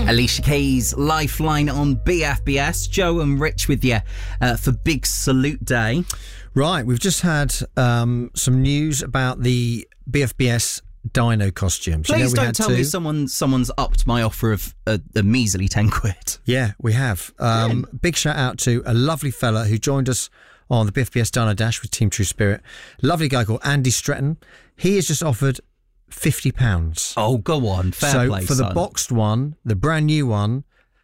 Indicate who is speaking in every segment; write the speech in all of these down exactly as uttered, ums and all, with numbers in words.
Speaker 1: Alicia Keys, Lifeline on B F B S. Joe and Rich with you uh, for Big Salute Day.
Speaker 2: Right, we've just had um, some news about the B F B S dino costumes.
Speaker 1: Please
Speaker 2: you know, we
Speaker 1: don't
Speaker 2: had
Speaker 1: tell
Speaker 2: two.
Speaker 1: me someone someone's upped my offer of a, a measly ten quid.
Speaker 2: Yeah, we have. Um, big shout out to a lovely fella who joined us on the B F B S Dino Dash with Team True Spirit. Lovely guy called Andy Stretton. He has just offered fifty pounds.
Speaker 1: Oh, go on. Fair
Speaker 2: so
Speaker 1: play,
Speaker 2: for
Speaker 1: son.
Speaker 2: the boxed one, the brand new one,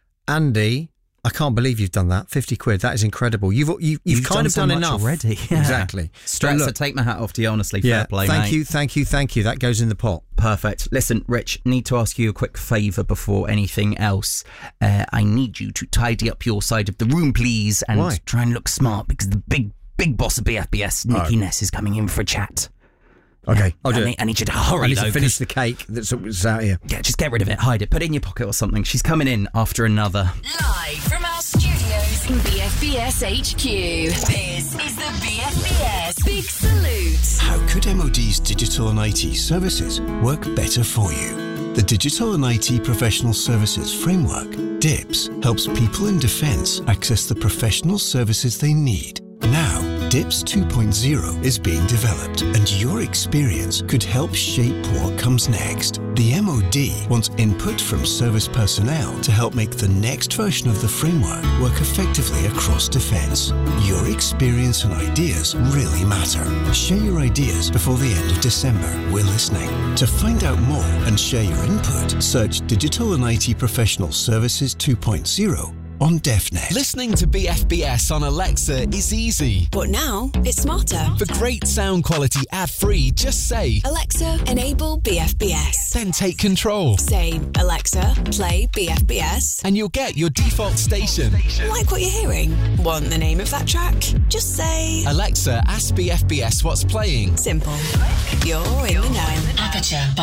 Speaker 2: Andy, I can't believe you've done that. fifty quid. That is incredible. You've you, you've,
Speaker 1: You've
Speaker 2: kind
Speaker 1: done
Speaker 2: of
Speaker 1: so
Speaker 2: done
Speaker 1: much
Speaker 2: enough
Speaker 1: already. Yeah.
Speaker 2: Exactly.
Speaker 1: Stretton,
Speaker 2: But
Speaker 1: so
Speaker 2: look,
Speaker 1: take my hat off to you, honestly. Fair
Speaker 2: yeah,
Speaker 1: play,
Speaker 2: thank
Speaker 1: mate.
Speaker 2: you, thank you, thank you. That goes in the pot.
Speaker 1: Perfect. Listen, Rich, need to ask you a quick favour before anything else. Uh, I need you to tidy up your side of the room, please, and
Speaker 2: Why?
Speaker 1: try and look smart because the big, big boss of B F B S, Nikki
Speaker 2: Oh.
Speaker 1: Ness, is coming in for a chat.
Speaker 2: Okay, I'll do
Speaker 1: I
Speaker 2: it.
Speaker 1: need, I need you to hurry,
Speaker 2: I need
Speaker 1: though.
Speaker 2: to finish
Speaker 1: 'cause-
Speaker 2: the cake that's, that's out here.
Speaker 1: Yeah, just get rid of it, hide it, put it in your pocket or something. She's coming in after another.
Speaker 3: Live from our studios in B F B S H Q. This is the B F B S Big Salute.
Speaker 4: How could M O D's digital and I T services work better for you? The Digital and I T Professional Services Framework, D I P S, helps people in defence access the professional services they need. Now, D I P S two point oh is being developed, and your experience could help shape what comes next. The M O D wants input from service personnel to help make the next version of the framework work effectively across defence. Your experience and ideas really matter. Share your ideas before the end of December. We're listening. To find out more and share your input, search Digital and I T Professional Services two point oh on DefNet.
Speaker 5: Listening to B F B S on Alexa is easy.
Speaker 3: But now it's smarter.
Speaker 5: For great sound quality ad-free, just say,
Speaker 3: Alexa, enable B F B S.
Speaker 5: then take control.
Speaker 3: Say, Alexa, play B F B S.
Speaker 5: And you'll get your default station.
Speaker 3: Like what you're hearing? Want the name of that track? Just say,
Speaker 5: Alexa, ask B F B S what's playing.
Speaker 3: simple. You're in the know.
Speaker 6: Aperture